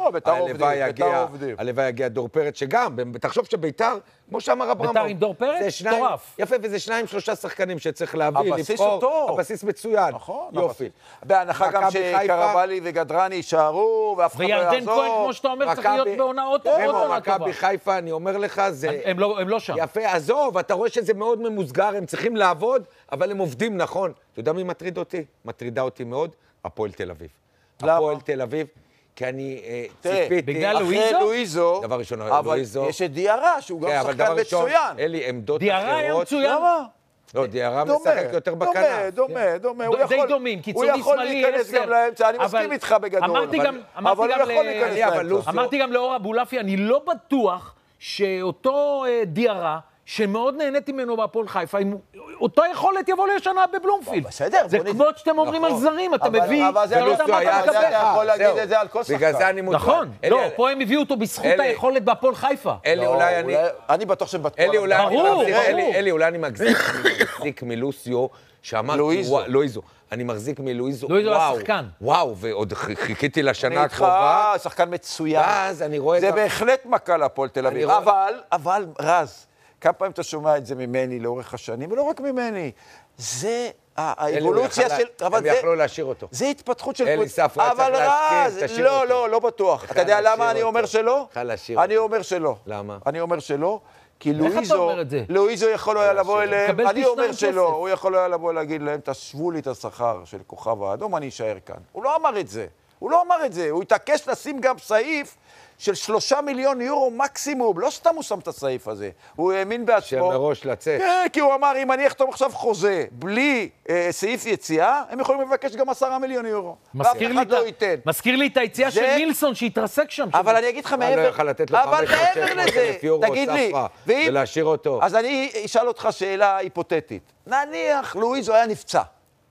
לא, ביתר עובדים. הלוואי יגיע דור פרץ, שגם, תחשוב שביתר, כמו שאמר אברמוב. ביתר עם דור פרץ? תורף. יפה, וזה 2-3 שחקנים שצריך להביא, הבסיס הוא טוב. הבסיס מצוין. נכון. יופי. בהנחה גם שקרבלי וגדרני יישארו, ואף אחד לא יעזור. וירדן כהן, כמו שאתה אומר, צריך להיות בעונה עוד עונה טובה. מכבי חיפה, אני אומר לך, זה... הם לא שם. יפה, עזוב, אתה רואה שזה מאוד ממוסגר, הם צריכים לעבוד, אבל הם עובדים נכון. אתה יודע מי מטריד אותי? מטרידה אותי מאוד, הפועל תל אביב. הפועל תל אביב, כי אני ציפיתי... בגלל לואיזו, דבר ראשון, אבל יש את דיארה, שהוא גם שחקן מצוין. אלי, עמדות אחרות... דיארה היה מצוין. לא, דיארה משחק יותר בכנף. דומה. די דומים, קיצוני שמאלי 10. הוא יכול להיכנס גם לאמצע, אני מסכים איתך בגדול. אמרתי גם לאור אבולעפיה, אני לא בטוח שאותו דיארה, שמאוד נהניתי ממנו בהפועל חיפה, אותו יכולת יבוא לשנה בבלומפילד. בסדר. זה כמו שאתם אומרים על זרים, אתה מביא... אבל זה לא אתה יכול להגיד את זה על כל שחקן. בגלל זה אני מוטרד. נכון, לא, פה הם הביאו אותו בזכות היכולת בהפועל חיפה. אלי, אולי אני בטוח שהם בטוח. אלי, אולי אני מחזיק מלוסיו, שאמר... לואיזו. אני מחזיק מלואיזו. לואיזו השחקן. וואו, ועוד חיכיתי לשנה הקרובה. שחקן מצוין. ואז אני רואה... זה בהחלט מכה להפועל תל אביב. אבל, רז, כמה פעמים אתה שומע את זה ממני לאורך השנים, ולא רק ממני. זה האבולוציה של... הם יכלו להשאיר אותו. זה התפתחות של... אלי ספרא צריך להשכיר, תשאיר אותו. לא בטוח. אתה יודע למה אני אומר שלא? אני אומר שלא. למה? אני אומר שלא. כי לואיזו יכול היה לבוא אליהם, אני אומר שלא, הוא יכול היה לבוא להגיד להם, תשוו לי את השכר של כוכב האדום, אני אשאר כאן. הוא לא אמר את זה. הוא התעקש לשים גם סעיף של 3 מיליון יורו מקסימום, לא סתם הוא שם את הסעיף הזה, הוא האמין בעצמו. שמראש לצאת. כן, כי הוא אמר, אם אני אחתום עכשיו חוזה בלי סעיף יציאה, הם יכולים לבקש גם 10 מיליון יורו. מזכיר לי את היציאה של מילסון שהתרסק שם. אבל אני אגיד לך מעבר. לא יכל לתת לו 500,000 יורו, ספרא, ולהשאיר אותו. אז אני אשאל אותך שאלה היפותטית. נניח לואיזו היה נפצע.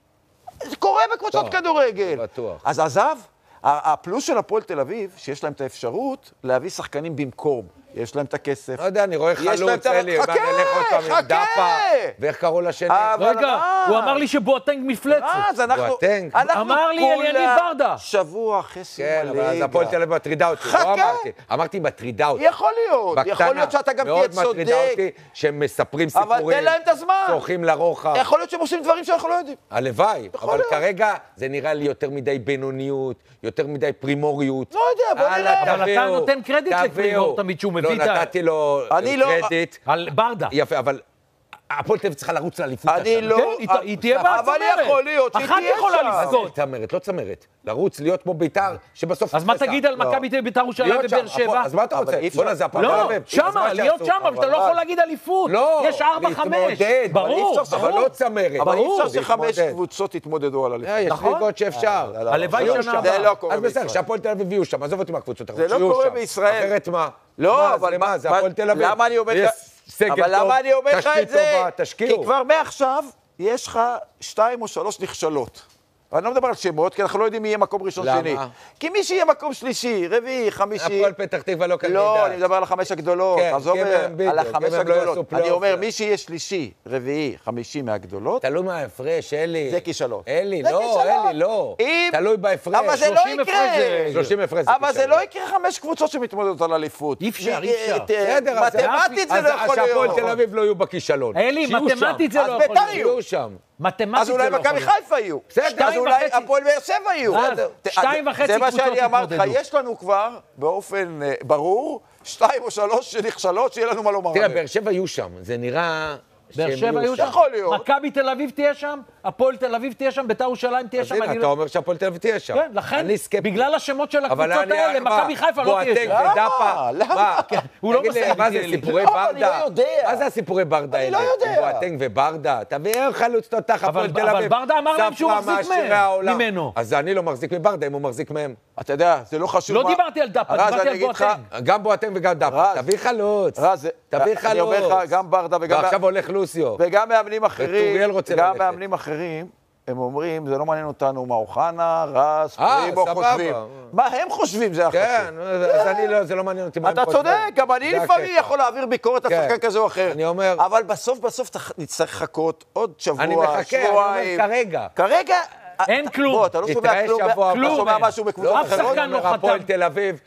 זה קורה בקבוצות כדורגל. בטוח. אז עזב. הפלוס של הפועל תל אביב, שיש להם את האפשרות להביא שחקנים במקום. יש להם את הכסף. לא יודע, אני רואה חלוץ, אלי, מה נלך אותם עם דאפה, ואיך קראו לשני? רגע, הוא אמר לי שבואטנג מפלצת. בואטנג? אמר לי אליניב ברדה. שבוע אחרי סיום הליגה. כן, אבל אז הפועל תל אביב מטרידה אותי, לא אמרתי. אמרתי מטרידה אותי. יכול להיות שאתה גם תהיה צודק. מאוד מטרידה אותי שהם מספרים סיפורים. אבל תן להם את הזמן. צורכים לרוחב. יכול להיות שהם עושים דברים שאנחנו לא יודעים. הלוואי, אבל כרגע זה נראה לי יותר מדי בינוניות, יותר מדי פרימוריות. לא יודע, בוא נראה. אבל אתה נותן קרדיט לפרימור תמיד שהוא מביא את ה... לא, נתתי לו קרדיט. על ברדה. יפה, אבל הפועל תל אביב צריכה לרוץ לאליפות. אני לא... היא תהיה בצמרת. אבל יכול להיות שהיא תהיה שם. אחת יכולה לזכות. צמרת, לא צמרת. לרוץ, להיות כמו ביתר, שבסוף... אז מה תגיד על מכבי ביתר ירושלים ובאר שבע? אז מה אתה רוצה? בוא נעשה, הפועל תל אביב. שמה, להיות שם, אבל אתה לא יכול להגיד אליפות. יש 4-5. להתמודד. ברור. אבל לא צמרת. אבל אי אפשר ש5 קבוצות יתמודדו על אליפות. יש ליגות שאפשר. הלוואי שנה הבאה. אז בסדר, שהפועל תל אביב יהיו שם, עזוב אותי מהקבוצות. זה לא קורה בישראל. אחרת מה? לא, אבל מה? זה הפועל תל אביב. למה אני אומר לך? אבל למה אני אומר לך את זה? כי כבר מעכשיו יש לך 2 או 3 נכשלות. אני לא מדבר על שמות, כי אנחנו לא יודעים מי יהיה מקום ראשון שני. למה? כי מי שיהיה מקום שלישי, רביעי, חמישי... הפועל פתח תקווה לא כדאי. לא, אני מדבר על 5 הגדולות. כן, עזוב על 5 הגדולות. אני אומר, פלייאוף. מי שיהיה שלישי, רביעי, חמישי מהגדולות, תלוי מההפרש, אלי. זה כישלון. אלי, זה לא, כישלון. אלי, לא. אם- תלוי בהפרש. אבל זה לא 30 יקרה. הפרש זה- 30 הפרש זה אבל זה כישלון. לא יקרה 5 קבוצות שמתמודדות על אליפות. אי אפשר, אי אפשר. בסדר, אז מתמטית זה לא יכול שהפועל להיות. תל אביב לא יהיו בכישלון. אלי, שיהיו מתמטית זה אז לא יכול בית"ר להיות. יהיו. שיהיו שם. מתמטית אז זה אולי לא יכול מכבי להיות. חיפה יהיו. בסדר, אז אולי הפועל באר שבע יהיו. בסדר. 2.5 זה מה שאני קבוצות אמרתי לך, יתמודדו. יש לנו כבר באופן ברור 2 או 3 שנכשלות, שיהיה לנו מה לומר. תראה, עליהם. באר שבע יהיו שם. זה נראה... באר שהם שבע יהיו יהיו שם. שם? יכול להיות. מכבי תל אביב תהיה שם, הפועל תל אביב תהיה שם, בית"ר ירושלים תהיה אז שם. הנה, אני אתה לא- אומר שהפועל תל אביב תהיה שם. כן, לכן, אני סקפטי. בגלל השמות של אבל הקבוצות אני- האלה, מה, מכבי חיפה לא תהיה בואטנג שם. ודאפה. למה? מה? הוא לא תגיד לי, מסכים מה זה איתי, סיפורי לא, ברדה? אני לא יודע. מה זה הסיפורי ברדה אני לא האלה? יודע. בואטנג וברדה? תביא חלוץ תותח, הפועל תל אבל אביב. ברדה אמר להם שהוא ספרא מחזיק מעשירי העולם. ממנו. אז אני לא מחזיק מברדה, אם הוא מחזיק מהם. אתה יודע, זה לא חשוב לא מה... דיברתי על דפה, רז, דיברתי אני על אגיד לך- בואטנג. גם בואטנג וגם דאפה. רז. תביא חלוץ. רז, תביא אני אומר חלוץ. לך, גם ברדה ועכשיו הולך לוסיו. וגם מאמנים אחרים, וטוריאל רוצה גם ללכת. מאמנים אחרים, הם אומרים, זה לא מעניין אותנו מה אוחנה, רז, פרימו סבבה. חושבים. מה הם חושבים זה החשוב. כן, אז אני לא, זה לא מעניין אותי מה הם אתה חושבים. צודק, גם אני זה לפעמים הקטע. יכול להעביר ביקורת על כן. שחקן כזה או אחר. אני אומר- אבל בסוף נצטרך לחכות עוד שבוע, אני מחכה, אני שבועיים. אומר כרגע. כרגע... אין כלום. בוא, אתה לא שומע יתראה כלום, שבוע אתה לא הבא. שומע משהו בקבוצות אף אחרות? שחקן לא הפועל חתם. תל אביב,